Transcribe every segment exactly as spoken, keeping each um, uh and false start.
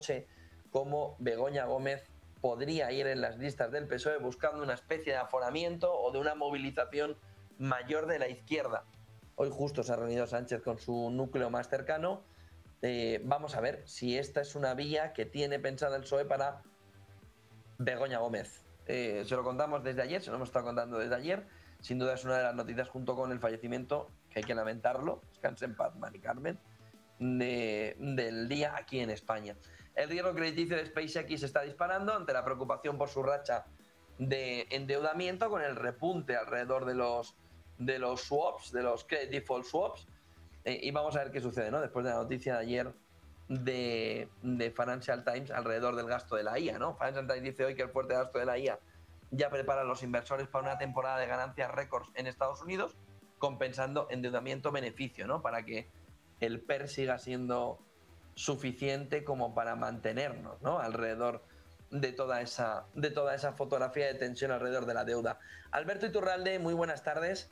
cómo Begoña Gómez podría ir en las listas del P S O E buscando una especie de aforamiento o de una movilización mayor de la izquierda. Hoy justo se ha reunido Sánchez con su núcleo más cercano. Eh, vamos a ver si esta es una vía que tiene pensada el P S O E para Begoña Gómez. Eh, se lo contamos desde ayer, se lo hemos estado contando desde ayer. Sin duda es una de las noticias, junto con el fallecimiento, que hay que lamentarlo, descanse en paz, Mari Carmen, de, del día aquí en España. El riesgo crediticio de SpaceX está disparando ante la preocupación por su racha de endeudamiento, con el repunte alrededor de los, de los swaps, de los credit default swaps. Eh, y vamos a ver qué sucede, ¿no? Después de la noticia de ayer de, de Financial Times alrededor del gasto de la I A, ¿no? Financial Times dice hoy que el fuerte gasto de la I A ya prepara a los inversores para una temporada de ganancias récords en Estados Unidos, compensando endeudamiento-beneficio, ¿no? Para que el P E R siga siendo suficiente como para mantenernos, ¿no? Alrededor de toda esa, de toda esa fotografía de tensión alrededor de la deuda. Alberto Iturralde, muy buenas tardes.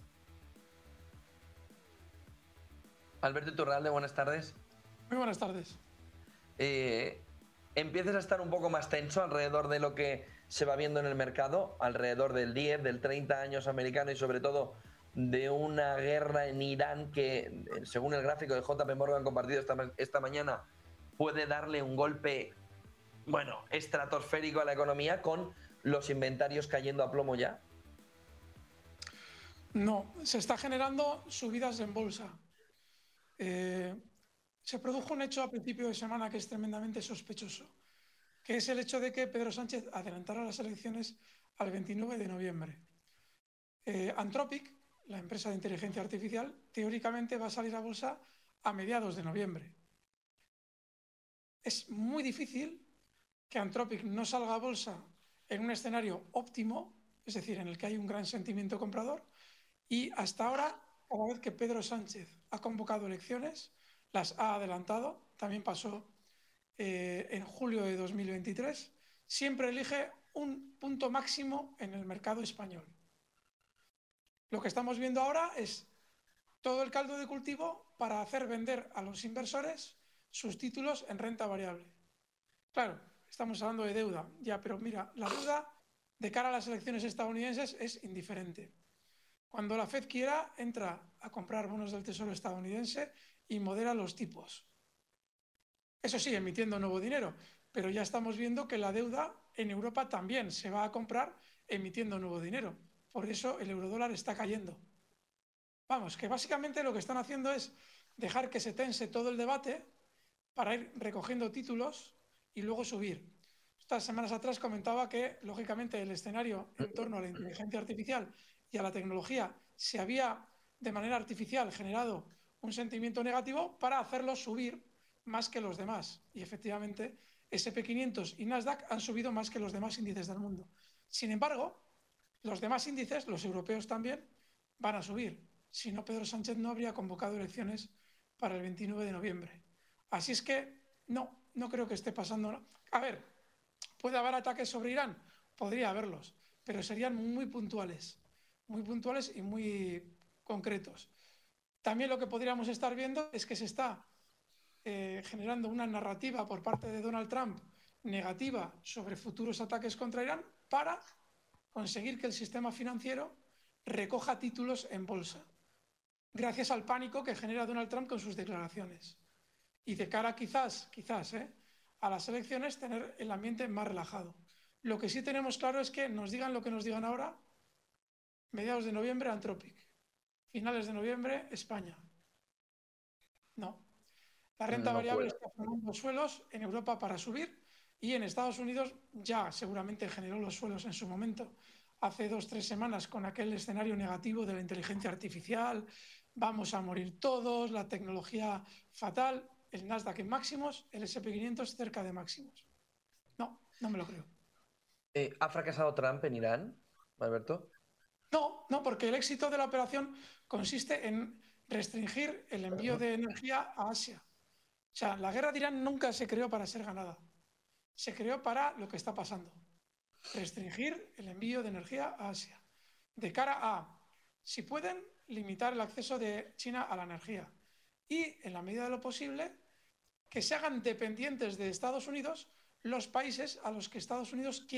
Alberto Iturralde, buenas tardes. Muy buenas tardes. Eh, empiezas a estar un poco más tenso alrededor de lo que se va viendo en el mercado, alrededor del diez, del treinta años americano y sobre todo de una guerra en Irán que, según el gráfico de J P Morgan compartido esta, esta mañana, puede darle un golpe, bueno, estratosférico a la economía, con los inventarios cayendo a plomo ya. No, se está generando subidas en bolsa. Eh, se produjo un hecho a principio de semana que es tremendamente sospechoso, que es el hecho de que Pedro Sánchez adelantara las elecciones al veintinueve de noviembre. Eh, Anthropic, la empresa de inteligencia artificial, teóricamente va a salir a bolsa a mediados de noviembre. Es muy difícil que Anthropic no salga a bolsa en un escenario óptimo, es decir, en el que hay un gran sentimiento comprador, y hasta ahora, cada vez que Pedro Sánchez ha convocado elecciones, las ha adelantado, también pasó eh, en julio de dos mil veintitrés, siempre elige un punto máximo en el mercado español. Lo que estamos viendo ahora es todo el caldo de cultivo para hacer vender a los inversores sus títulos en renta variable. Claro, estamos hablando de deuda, ya, pero mira, la deuda de cara a las elecciones estadounidenses es indiferente. Cuando la Fed quiera, entra a comprar bonos del Tesoro estadounidense y modera los tipos. Eso sí, emitiendo nuevo dinero, pero ya estamos viendo que la deuda en Europa también se va a comprar emitiendo nuevo dinero. Por eso el eurodólar está cayendo. Vamos, que básicamente lo que están haciendo es dejar que se tense todo el debate para ir recogiendo títulos y luego subir. Estas semanas atrás comentaba que, lógicamente, el escenario en torno a la inteligencia artificial y a la tecnología se había, de manera artificial, generado un sentimiento negativo para hacerlo subir más que los demás. Y, efectivamente, ese ese pe quinientos y Nasdaq han subido más que los demás índices del mundo. Sin embargo, los demás índices, los europeos también, van a subir. Si no, Pedro Sánchez no habría convocado elecciones para el veintinueve de noviembre. Así es que no, no creo que esté pasando. A ver, ¿puede haber ataques sobre Irán? Podría haberlos, pero serían muy puntuales, muy puntuales y muy concretos. También lo que podríamos estar viendo es que se está eh, generando una narrativa por parte de Donald Trump negativa sobre futuros ataques contra Irán para conseguir que el sistema financiero recoja títulos en bolsa, gracias al pánico que genera Donald Trump con sus declaraciones. Y de cara quizás, quizás, ¿eh? a las elecciones, tener el ambiente más relajado. Lo que sí tenemos claro es que nos digan lo que nos digan ahora, mediados de noviembre, Anthropic. Finales de noviembre, España. No. La renta No variable puedo. está formando suelos en Europa para subir y en Estados Unidos ya seguramente generó los suelos en su momento, hace dos, tres semanas, con aquel escenario negativo de la inteligencia artificial, vamos a morir todos, la tecnología fatal, el Nasdaq en máximos, el ese pe quinientos cerca de máximos. No, no me lo creo. Eh, ¿Ha fracasado Trump en Irán, Alberto? No, no, porque el éxito de la operación consiste en restringir el envío de energía a Asia. O sea, la guerra de Irán nunca se creó para ser ganada. Se creó para lo que está pasando. Restringir el envío de energía a Asia. De cara a, si pueden, limitar el acceso de China a la energía. Y, en la medida de lo posible, que se hagan dependientes de Estados Unidos los países a los que Estados Unidos quiere